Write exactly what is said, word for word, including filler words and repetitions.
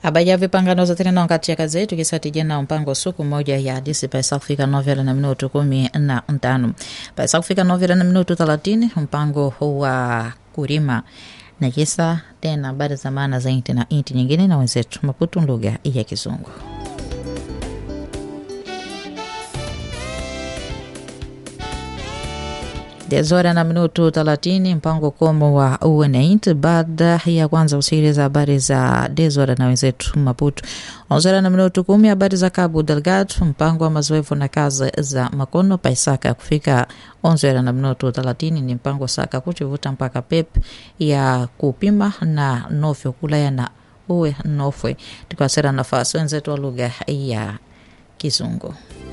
Abaya vipangano za tena wakati ya kazi yetu kisati jana mpango suku moja ya disi pesa kufika novela na minuto kumi na ntano. Pesa kufika novela na minuto thelathini mpango wa kurima na kisa tena habari za maana za inti na inti nyingine na wenzetu Maputo lugha ya Kizungu. Dezora na minuto thelathini mpango komo wa uwenainti baada ya kwanza usikiliza habari za dezora na wenzetu Maputo. Onzora na minuto kumi habari za Cabo Delgado mpango wa mazoefu na kazi za makono paisaka kufika onzora na minuto thelathini ni mpango saka kuchivuta mpaka pep ya kupima na nofyo kulaya na uwe nofwe tukasera nafasi wenzetu wa lugha ya Kizungu.